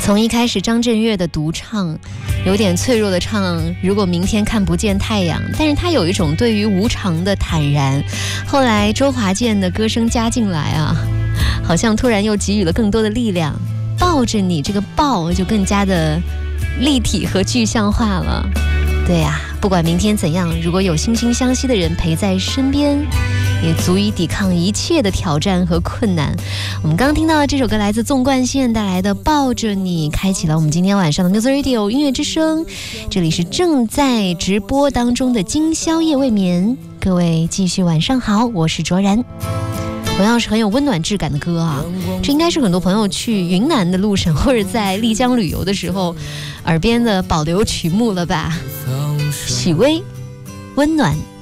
从一开始张震岳的独唱，有点脆弱的唱如果明天看不见太阳，但是他有一种对于无常的坦然。后来周华健的歌声加进来啊，好像突然又给予了更多的力量。抱着你这个抱就更加的立体和具象化了。对呀，不管明天怎样，如果有惺惺相惜的人陪在身边，也足以抵抗一切的挑战和困难。我们刚刚听到的这首歌来自纵贯线带来的抱着你，开启了我们今天晚上的 Music Radio 音乐之声。这里是正在直播当中的今宵夜未眠，各位继续晚上好，我是卓然。同样是很有温暖质感的歌啊，这应该是很多朋友去云南的路上或者在丽江旅游的时候耳边的保留曲目了吧。许巍，温暖